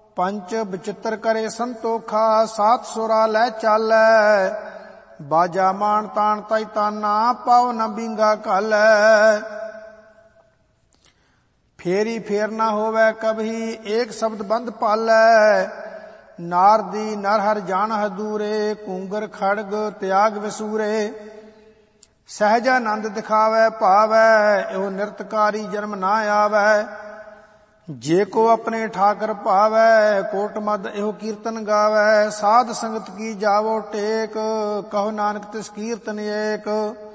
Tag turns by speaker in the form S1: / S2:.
S1: ਪੰਚ ਬਚਿੱਤਰ ਕਰੇ ਸੰਤੋਖਾ, ਸਾਤ ਸੁਰਾ ਲੈ ਚਾਲੈ, ਬਾਜਾ ਮਾਨ ਤਾਣ ਤੈ ਤਾਨਾ, ਪਾਉ ਨ ਬੀਂਗਾ ਘਾਲੈ। ਫੇਰੀ ਫੇਰ ਨਾ ਹੋਵੈ ਕਭੀ, ਏਕ ਸ਼ਬਦ ਬੰਦ ਪਾਲੈ, ਨਾਰਦੀ ਨਰ ਹਰ ਜਾਣ ਹਦੂਰੇ, ਕੂੰਗਰ ਖੜਗ ਤਿਆਗ ਵਿਸੂਰੇ। ਸਹਿਜਾਨੰਦ ਦਿਖਾਵੈ ਭਾਵੈ, ਇਹੋ ਨਿਰਤਕਾਰੀ ਜਨਮ ਨਾ ਆਵੈ। ਜੇ ਕੋ ਆਪਣੇ ਠਾਕਰ ਭਾਵੈ, ਕੋਟ ਮਦ ਇਹੋ ਕੀਰਤਨ ਗਾਵੈ। ਸਾਧ ਸੰਗਤ ਕੀ ਜਾਵੋ ਟੇਕ, ਕਹੋ ਨਾਨਕ ਤਿਸ ਕੀਰਤਨ ਏਕ।